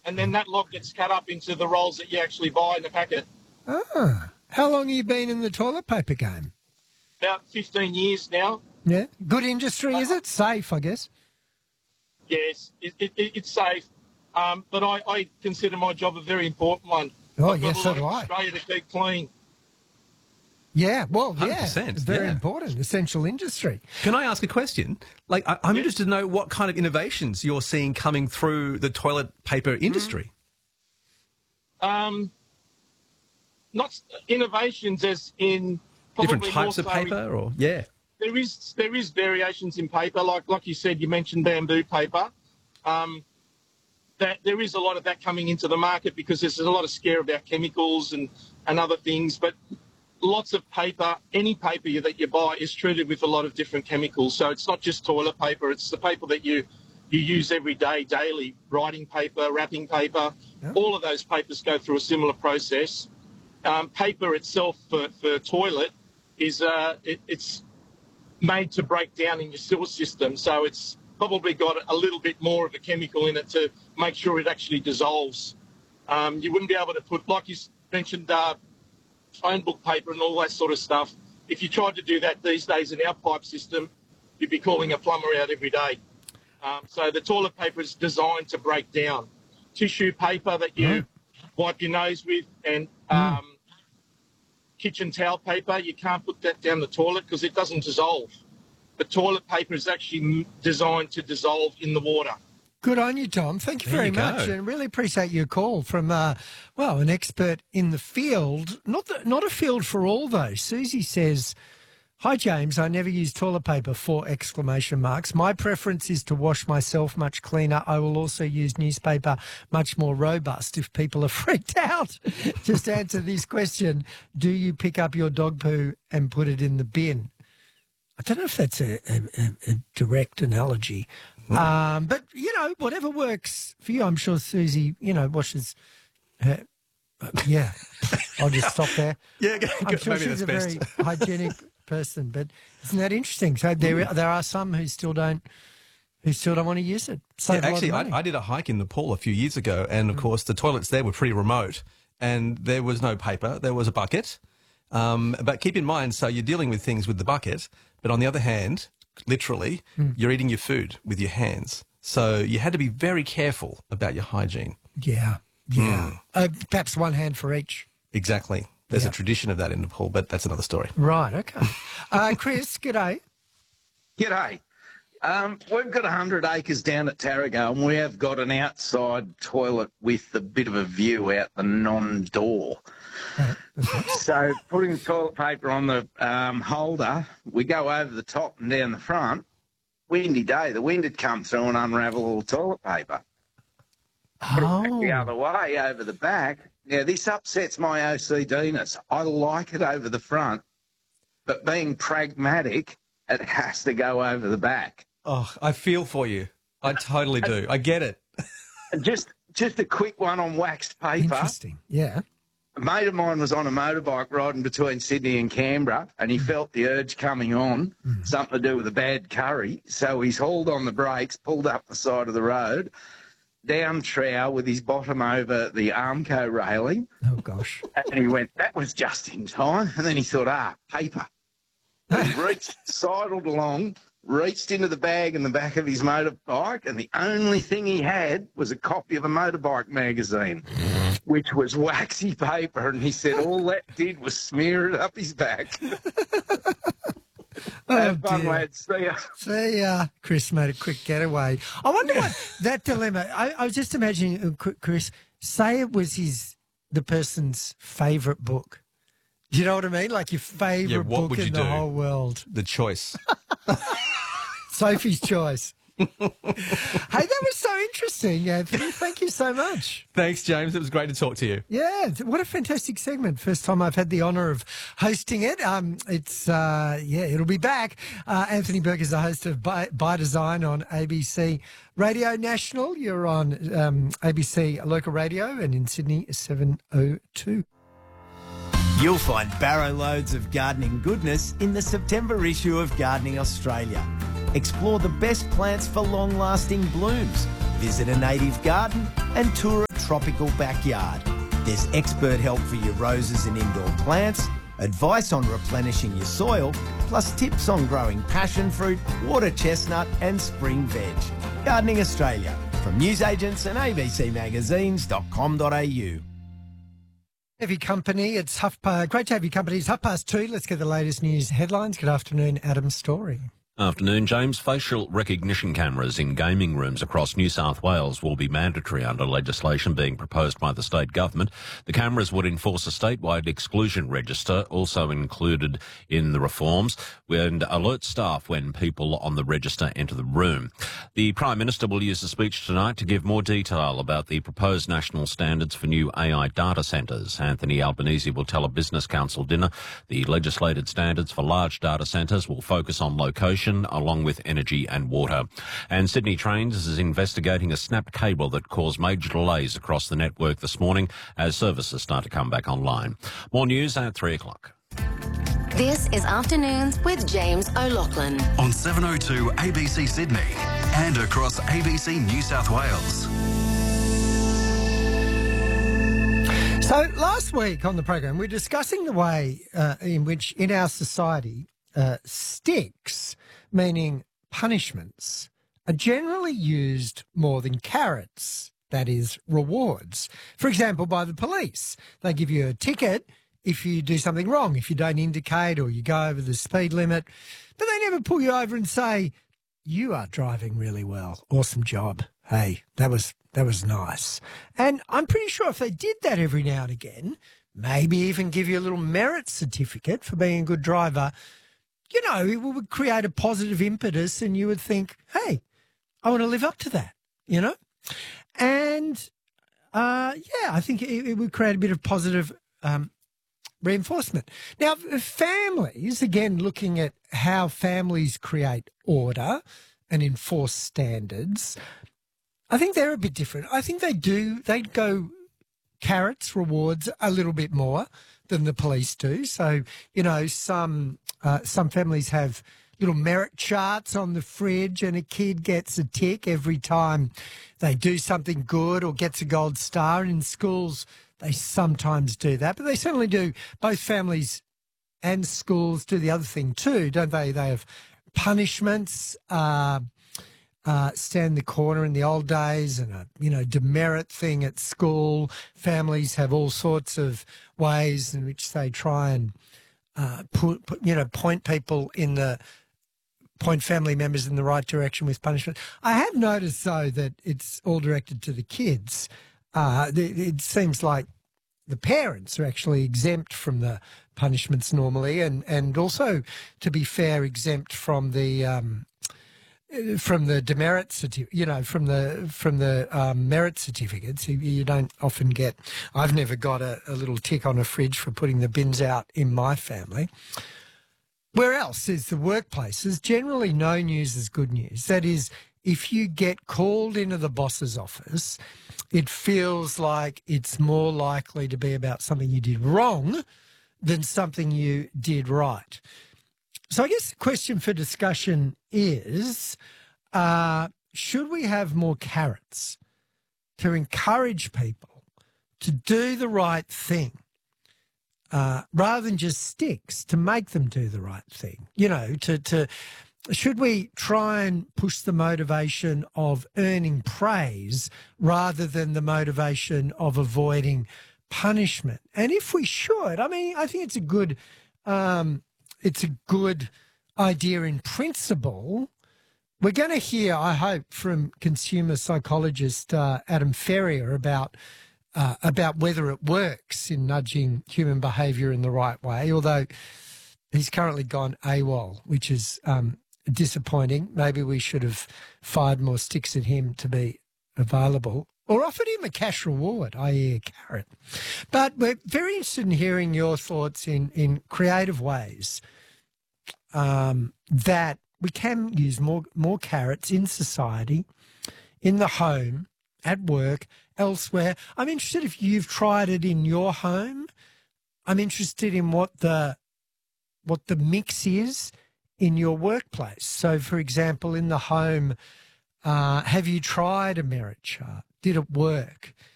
and then that lot gets cut up into the rolls that you actually buy in the packet. Ah. How long have you been in the toilet paper game? About 15 years now. Yeah. Good industry, is it? Safe, I guess. Yes, it's safe, but I consider my job a very important one. Oh, I've got yes, a so lot do of I. Australia to keep clean. Yeah, well, yeah. 100%, It's very yeah. important, essential industry. Can I ask a question? Like, I'm interested to know what kind of innovations you're seeing coming through the toilet paper industry. Not innovations as in probably Different types of more so paper, or yeah. There is variations in paper, like you said. You mentioned bamboo paper. That there is a lot of that coming into the market because there's a lot of scare about chemicals and other things. But lots of paper, any paper that you buy is treated with a lot of different chemicals. So it's not just toilet paper; it's the paper that you use every day, daily. Writing paper, wrapping paper, all of those papers go through a similar process. Paper itself for toilet is it's made to break down in your sewer system, so it's probably got a little bit more of a chemical in it to make sure it actually dissolves. You wouldn't be able to put, like you mentioned, phone book paper and all that sort of stuff. If you tried to do that these days in our pipe system, you'd be calling a plumber out every day. So the toilet paper is designed to break down. Tissue paper that you wipe your nose with and kitchen towel paper, you can't put that down the toilet because it doesn't dissolve. The toilet paper is actually designed to dissolve in the water. Good on you, Tom. Thank you very much, and really appreciate your call from, an expert in the field. Not a field for all, though. Susie says, "Hi, James. I never use toilet paper, 4 exclamation marks. My preference is to wash myself much cleaner. I will also use newspaper, much more robust if people are freaked out." Just answer this question. Do you pick up your dog poo and put it in the bin? I don't know if that's a direct analogy. But, whatever works for you. I'm sure Susie, washes her. Yeah, I'll just stop there. Yeah, I'm sure maybe she's that's a best. very hygienic person, but isn't that interesting? So there are some who still don't want to use it. Save a lot of actually, money. I did a hike in Nepal a few years ago, and of course the toilets there were pretty remote, and there was no paper. There was a bucket. But keep in mind, so you're dealing with things with the bucket, but on the other hand, literally, you're eating your food with your hands. So you had to be very careful about your hygiene. Yeah. Perhaps one hand for each. Exactly. There's a tradition of that in Nepal, but that's another story. Right, okay. Chris, g'day. G'day. We've got 100 acres down at Tarrago, and we have got an outside toilet with a bit of a view out the non-door. So putting the toilet paper on the holder, we go over the top and down the front. Windy day, the wind had come through and unravel all the toilet paper. Put it back the other way over the back. Now, this upsets my OCD-ness. I like it over the front, but being pragmatic, it has to go over the back. Oh, I feel for you. I totally do. I get it. Just a quick one on waxed paper. Interesting, yeah. A mate of mine was on a motorbike riding between Sydney and Canberra, and he felt the urge coming on, something to do with a bad curry. So he's hauled on the brakes, pulled up the side of the road, down trow with his bottom over the Armco railing. Oh, gosh. And he went, that was just in time. And then he thought, paper. He reached, sidled along, reached into the bag in the back of his motorbike, and the only thing he had was a copy of a motorbike magazine, which was waxy paper, and he said all that did was smear it up his back. Have fun, lads. See ya. See ya. Chris made a quick getaway. I wonder what that dilemma, I was just imagining, Chris, say it was the person's favourite book. Do you know what I mean? Like your favourite book in the whole world. The choice. Sophie's Choice. Hey, that was so interesting, Anthony. Thank you so much. Thanks, James. It was great to talk to you. Yeah, what a fantastic segment. First time I've had the honour of hosting it. It'll be back. Anthony Burke is the host of By Design on ABC Radio National. You're on ABC Local Radio, and in Sydney, 702. You'll find barrow loads of gardening goodness in the September issue of Gardening Australia. Explore the best plants for long-lasting blooms. Visit a native garden and tour a tropical backyard. There's expert help for your roses and indoor plants, advice on replenishing your soil, plus tips on growing passion fruit, water chestnut and spring veg. Gardening Australia, from newsagents and abcmagazines.com.au. Have your company. It's great to have your company. It's 2:30. Let's get the latest news headlines. Good afternoon, Adam Story. Afternoon, James. Facial recognition cameras in gaming rooms across New South Wales will be mandatory under legislation being proposed by the state government. The cameras would enforce a statewide exclusion register, also included in the reforms, and alert staff when people on the register enter the room. The Prime Minister will use a speech tonight to give more detail about the proposed national standards for new AI data centres. Anthony Albanese will tell a Business Council dinner the legislated standards for large data centres will focus on location along with energy and water. And Sydney Trains is investigating a snapped cable that caused major delays across the network this morning as services start to come back online. More news at 3 o'clock. This is Afternoons with James O'Loughlin. On 702 ABC Sydney and across ABC New South Wales. So last week on the program, we're discussing the way in which in our society sticks, meaning punishments, are generally used more than carrots, that is, rewards. For example, by the police. They give you a ticket if you do something wrong, if you don't indicate or you go over the speed limit, but they never pull you over and say, you are driving really well. Awesome job. Hey, that was nice. And I'm pretty sure if they did that every now and again, maybe even give you a little merit certificate for being a good driver, you know, it would create a positive impetus and you would think, hey, I want to live up to that, you know? And, I think it would create a bit of positive reinforcement. Now, families, again, looking at how families create order and enforce standards, I think they're a bit different. I think they'd go carrots, rewards a little bit more than the police do. So, you know, some families have little merit charts on the fridge and a kid gets a tick every time they do something good or gets a gold star. And in schools, they sometimes do that, but they certainly do. Both families and schools do the other thing too, don't they? They have punishments, stand the corner in the old days and a, demerit thing at school. Families have all sorts of ways in which they try and point family members in the right direction with punishment. I have noticed, though, that it's all directed to the kids. It seems like the parents are actually exempt from the punishments normally, and also, to be fair, exempt from the demerit certificate, from the merit certificates. You don't often get. I've never got a little tick on a fridge for putting the bins out in my family. Where else is the workplaces? Generally, no news is good news. That is, if you get called into the boss's office, it feels like it's more likely to be about something you did wrong than something you did right. So I guess the question for discussion is, should we have more carrots to encourage people to do the right thing rather than just sticks to make them do the right thing? Should we try and push the motivation of earning praise rather than the motivation of avoiding punishment? And if we should, I think it's a good idea in principle. We're going to hear, I hope, from consumer psychologist Adam Ferrier about whether it works in nudging human behaviour in the right way, although he's currently gone AWOL, which is disappointing. Maybe we should have fired more sticks at him to be available or offered him a cash reward, i.e. a carrot. But we're very interested in hearing your thoughts in creative ways that we can use more carrots in society, in the home, at work, elsewhere. I'm interested if you've tried it in your home. I'm interested in what the mix is in your workplace. So, for example, in the home, have you tried a merit chart? Did it work?